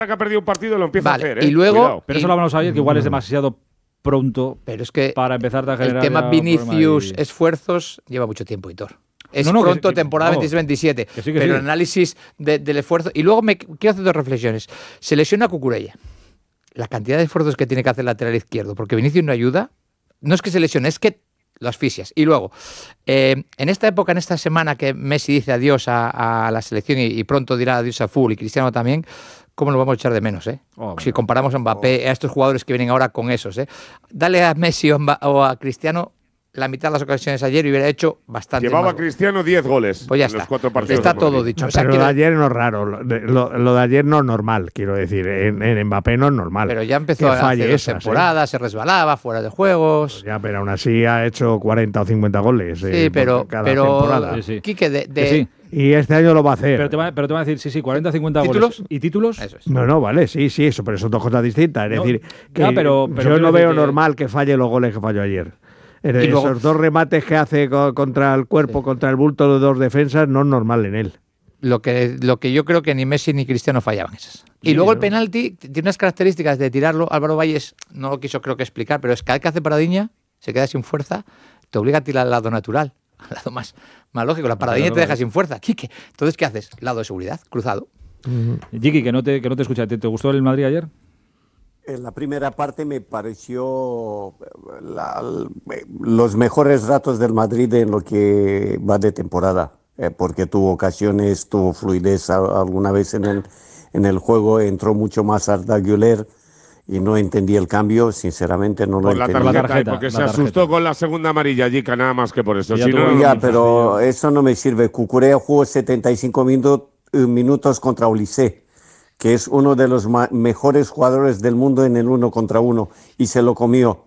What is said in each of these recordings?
que ha perdido un partido lo empieza a hacer. Y luego, cuidado. Pero eso lo hablamos ayer, que igual es demasiado pronto pero es que para empezar a generar el tema Vinicius, y... esfuerzos, lleva mucho tiempo, Hitor. Es No, pronto, temporada 26-27, pero el análisis del esfuerzo... Y luego quiero hacer dos reflexiones. Se lesiona Cucurella. La cantidad de esfuerzos que tiene que hacer el lateral izquierdo, porque Vinicius no ayuda. No es que se lesione, es que lo asfixias. Y luego, en esta época, en esta semana que Messi dice adiós a la selección y pronto dirá adiós a Full y Cristiano también, ¿cómo lo vamos a echar de menos? Si comparamos a Mbappé, a estos jugadores que vienen ahora con esos. Dale a Messi o a Cristiano la mitad de las ocasiones ayer y hubiera hecho bastante. Llevaba más. Cristiano 10 goles pues ya en está. los 4 partidos. Está todo dicho. No, pero lo de ayer no es raro. Lo de ayer no es normal, quiero decir. En Mbappé no es normal. Pero ya empezó a hacer dos temporadas, se resbalaba, fuera de juegos. Pues ya, pero aún así ha hecho 40 o 50 goles. Sí, pero temporada. Quique, sí. Y este año lo va a hacer. Pero te va a decir, sí, 40 50 ¿Títulos? goles. ¿Y títulos? Eso es. No, vale, sí, eso, pero son dos cosas distintas. Es decir, que pero yo no veo normal que falle los goles que falló ayer. Esos dos remates que hace contra el cuerpo, contra el bulto de dos defensas, no es normal en él. Lo que yo creo que ni Messi ni Cristiano fallaban esas. Y luego el penalti tiene unas características de tirarlo. Álvaro Valles no lo quiso, creo que explicar, pero es que cada vez que hace paradiña, se queda sin fuerza, te obliga a tirar al lado natural, al lado más lógico. La paradiña te deja sin fuerza. Quique, entonces, ¿qué haces? Lado de seguridad, cruzado. Jiki, que no te escucha. ¿Te gustó el Madrid ayer? En la primera parte me pareció los mejores ratos del Madrid en lo que va de temporada, porque tuvo ocasiones, tuvo fluidez alguna vez en el juego, entró mucho más Arda Güler y no entendí el cambio, sinceramente no lo entendí. Por la tarjeta, porque se asustó con la segunda amarilla, Jica, nada más que por eso. Pero eso no me sirve. Cucurella jugó 75 minutos contra Olise, que es uno de los mejores jugadores del mundo en el 1 contra 1, y se lo comió.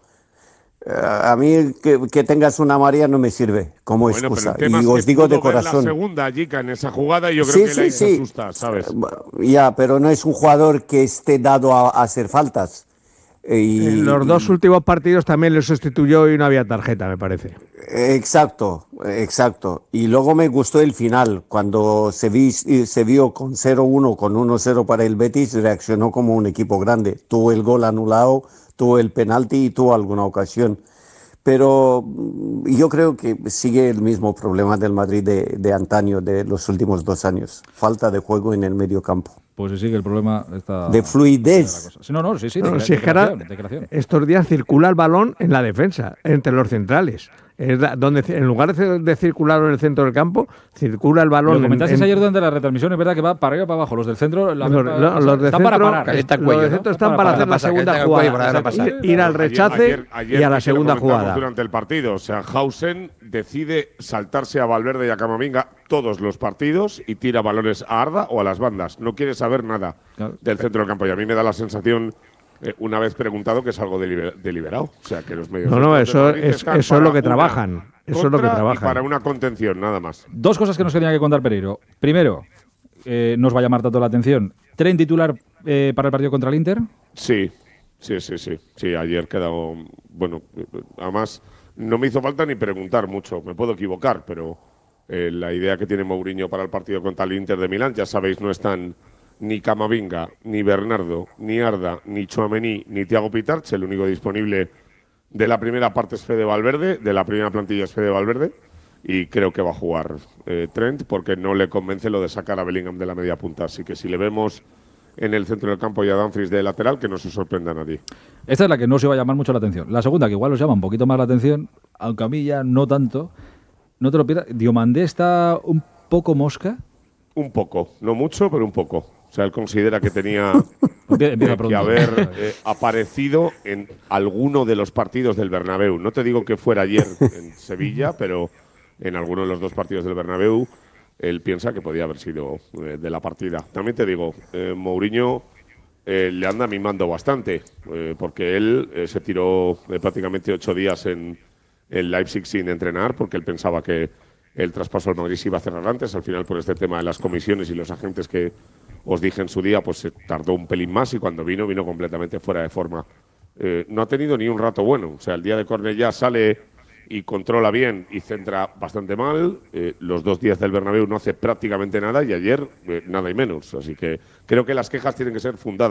A mí que tengas una amarilla no me sirve como excusa. Y os digo de corazón. La segunda, Jica, en esa jugada, y yo creo que se asusta, ¿sabes? Pero no es un jugador que esté dado a hacer faltas. En los dos últimos partidos también le sustituyó y no había tarjeta, me parece. Exacto. Y luego me gustó el final, cuando se vio con 0-1, con 1-0 para el Betis, reaccionó como un equipo grande. Tuvo el gol anulado, tuvo el penalti y tuvo alguna ocasión. Pero yo creo que sigue el mismo problema del Madrid de antaño, de los últimos 2 años. Falta de juego en el medio campo. Pues sí, que el problema está... De fluidez. Si es que ahora, estos días circula el balón en la defensa, entre los centrales. Donde en lugar de circular en el centro del campo, circula el balón. Lo comentaste ayer durante la retransmisión, es verdad que va para arriba y para abajo. Los del centro los de están para parar. Los de centro están para hacer la segunda jugada. Ir al rechace y a la segunda jugada. Durante el partido, o sea, Hausen decide saltarse a Valverde y a Camavinga todos los partidos y tira balones a Arda o a las bandas. No quiere saber nada del centro del campo. Y a mí me da la sensación, una vez preguntado, que es algo deliberado. O sea, que los medios… eso es lo que trabajan. Eso es lo que trabajan. Para una contención, nada más. 2 cosas que nos tenía que contar Pereiro. Primero, nos va a llamar tanto la atención. ¿Tren titular para el partido contra el Inter? Sí, ayer quedó… Bueno, además, no me hizo falta ni preguntar mucho. Me puedo equivocar, pero la idea que tiene Mourinho para el partido contra el Inter de Milán, ya sabéis, no están ni Camavinga, ni Bernardo, ni Arda, ni Tchouaméni, ni Thiago Pitarch. El único disponible de la primera parte es Fede Valverde, de la primera plantilla es Fede Valverde, y creo que va a jugar Trent, porque no le convence lo de sacar a Bellingham de la media punta. Así que si le vemos en el centro del campo y a Dumfries de lateral, que no se sorprenda a nadie. Esta es la que no se va a llamar mucho la atención. La segunda, que igual os llama un poquito más la atención, aunque a mí ya no tanto, no te lo pierdas. Diomandé está un poco mosca. Un poco, no mucho, pero un poco. O sea, él considera que tenía que haber aparecido en alguno de los partidos del Bernabéu. No te digo que fuera ayer en Sevilla, pero en alguno de los 2 partidos del Bernabéu él piensa que podía haber sido de la partida. También te digo, Mourinho le anda mimando bastante, porque él se tiró prácticamente 8 días en Leipzig sin entrenar, porque él pensaba que el traspaso al Madrid se iba a cerrar antes. Al final, por este tema de las comisiones y los agentes que os dije en su día, pues se tardó un pelín más, y cuando vino completamente fuera de forma. No ha tenido ni un rato bueno. O sea, el día de Cornellá sale y controla bien y centra bastante mal. Los 2 días del Bernabéu no hace prácticamente nada, y ayer nada y menos. Así que creo que las quejas tienen que ser fundadas.